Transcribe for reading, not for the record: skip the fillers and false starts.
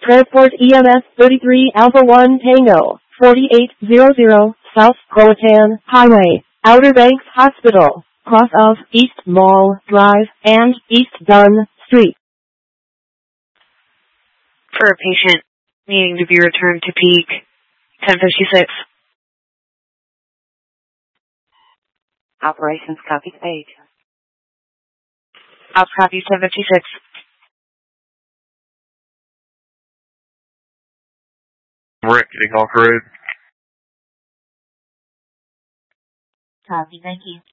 Transport EMS 33 Alpha 1 Tango, 4800 South Croatan Highway, Outer Banks Hospital, cross of East Mall Drive and East Dunn Street. For a patient needing to be returned to Peak, 1056. Operations copy page. Ops copy 1056. Rick, getting off road. Copy, thank you.